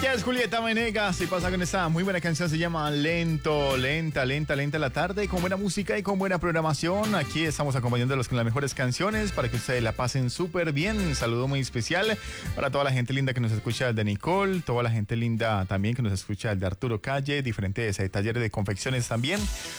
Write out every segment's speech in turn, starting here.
Ella es Julieta Venegas y pasa con esta muy buena canción, se llama Lento, lenta la tarde, con buena música y con buena programación. Aquí estamos acompañándolos con las mejores canciones para que ustedes la pasen súper bien. Un saludo muy especial para toda la gente linda que nos escucha de Nicole, toda la gente linda también que nos escucha de Arturo Calle, diferentes talleres de confecciones también,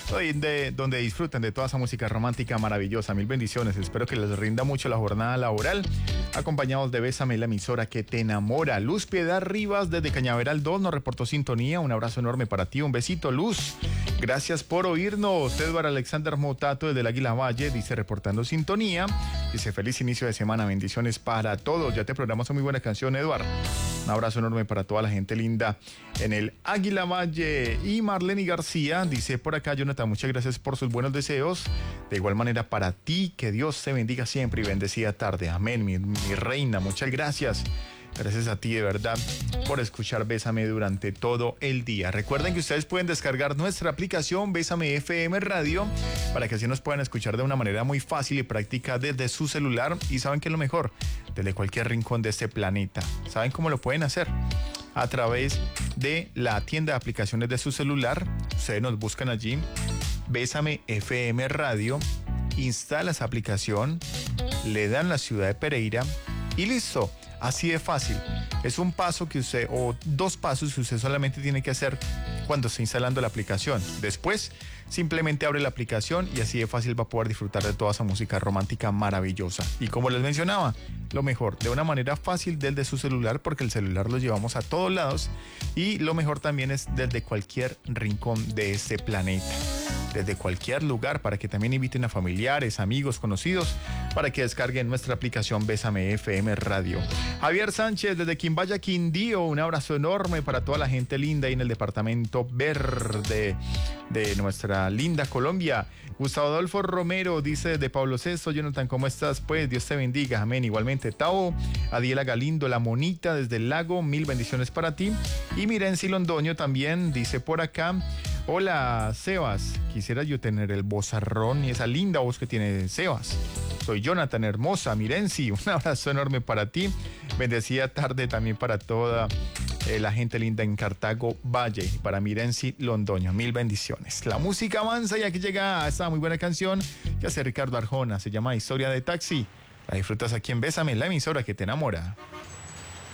donde disfruten de toda esa música romántica maravillosa. Mil bendiciones, espero que les rinda mucho la jornada laboral, acompañados de Bésame, la emisora que te enamora. Luz Piedad Rivas desde Cañaveral 2 nos reportó sintonía, un abrazo enorme para ti, un besito Luz, gracias por oírnos. Edward Alexander Motato desde el Águila Valle dice reportando sintonía, dice feliz inicio de semana, bendiciones para todos. Ya te programamos una muy buena canción, Edward, un abrazo enorme para toda la gente linda en el Águila Valle. Y Marlene García dice por acá, Jonathan, muchas gracias por sus buenos deseos, de igual manera para ti, que Dios te bendiga siempre y bendecida tarde, amén, mi reina, muchas gracias. Gracias a ti de verdad por escuchar Bésame durante todo el día. Recuerden que ustedes pueden descargar nuestra aplicación Bésame FM Radio para que así nos puedan escuchar de una manera muy fácil y práctica desde su celular. Y saben que es lo mejor, desde cualquier rincón de este planeta. ¿Saben cómo lo pueden hacer? A través de la tienda de aplicaciones de su celular. Ustedes nos buscan allí, Bésame FM Radio, instala esa aplicación, le dan la ciudad de Pereira y listo. Así de fácil. Es un paso que usted, o dos pasos que usted solamente tiene que hacer cuando esté instalando la aplicación. Después, simplemente abre la aplicación y así de fácil va a poder disfrutar de toda esa música romántica maravillosa. Y como les mencionaba, lo mejor, de una manera fácil desde su celular, porque el celular lo llevamos a todos lados. Y lo mejor también es desde cualquier rincón de este planeta, desde cualquier lugar, para que también inviten a familiares, amigos, conocidos, para que descarguen nuestra aplicación Bésame FM Radio. Javier Sánchez desde Quimbaya, Quindío, un abrazo enorme para toda la gente linda ahí en el departamento verde de nuestra linda Colombia. Gustavo Adolfo Romero dice de Pablo VI, Jonathan, ¿cómo estás? Pues Dios te bendiga, amén. Igualmente, Tao, Adiela Galindo, La Monita desde el Lago, mil bendiciones para ti. Y Mirenci Londoño también dice por acá, hola Sebas, quisiera yo tener el vozarrón y esa linda voz que tiene Sebas. Soy Jonathan, hermosa Mirenci, un abrazo enorme para ti. Bendecida tarde también para toda la gente linda en Cartago Valle y para Mirenci Londoño, mil bendiciones. La música avanza y aquí llega esta muy buena canción que hace Ricardo Arjona, se llama Historia de Taxi. La disfrutas aquí en Bésame, la emisora que te enamora.